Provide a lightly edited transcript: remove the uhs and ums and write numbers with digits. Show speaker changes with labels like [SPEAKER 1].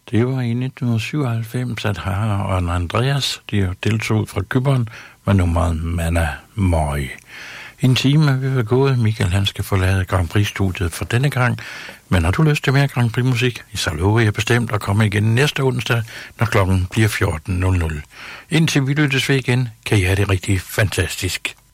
[SPEAKER 1] Det var i 1997, at Hara og Andreas de deltog fra Cypern med nummeret Mana Moi. En time er vi gået. Michael han skal forlade Grand Prix-studiet for denne gang. Men har du lyst til mere Grand Prix-musik, så lover jeg bestemt at komme igen næste onsdag, når klokken bliver 14.00. Indtil vi lyttes ved igen, kan I have det rigtig fantastisk.